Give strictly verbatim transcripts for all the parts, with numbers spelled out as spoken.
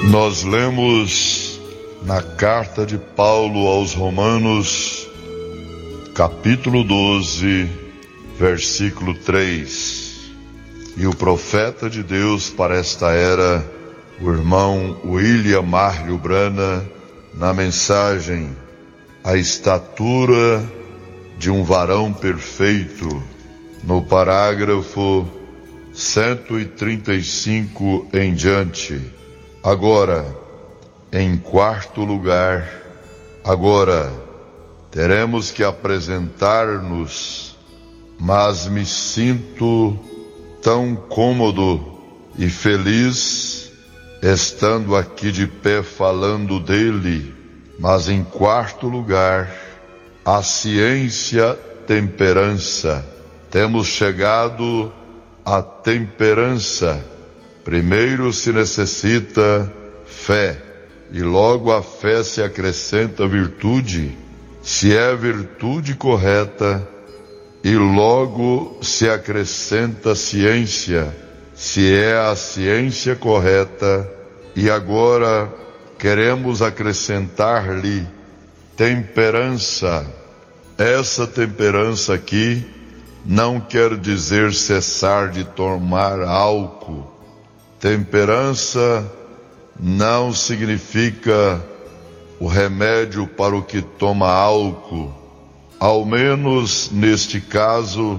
Nós lemos na carta de Paulo aos Romanos, capítulo doze, versículo três. E o profeta de Deus para esta era, o irmão William Marley Brana, na mensagem A Estatura de um Varão Perfeito, no parágrafo cento e trinta e cinco em diante. Agora, em quarto lugar, agora teremos que apresentar-nos, mas me sinto tão cômodo e feliz estando aqui de pé falando dele. Mas em quarto lugar, a ciência temperança. Temos chegado à temperança. Primeiro se necessita fé, e logo a fé se acrescenta virtude, se é virtude correta, e logo se acrescenta ciência, se é a ciência correta, e agora queremos acrescentar-lhe temperança. Essa temperança aqui não quer dizer cessar de tomar álcool. Temperança não significa o remédio para o que toma álcool. Ao menos neste caso,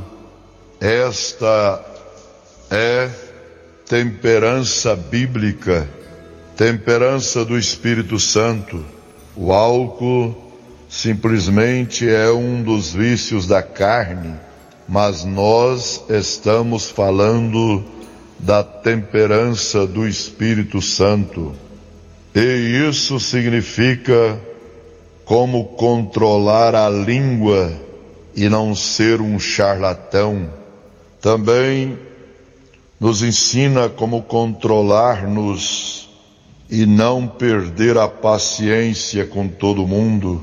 esta é temperança bíblica, temperança do Espírito Santo. O álcool simplesmente é um dos vícios da carne, mas nós estamos falando da temperança do Espírito Santo. E isso significa como controlar a língua e não ser um charlatão. Também nos ensina como controlar-nos e não perder a paciência com todo mundo.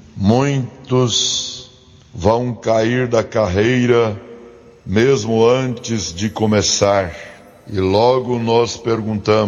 Muitos vão cair da carreira mesmo antes de começar. E logo nós perguntamos: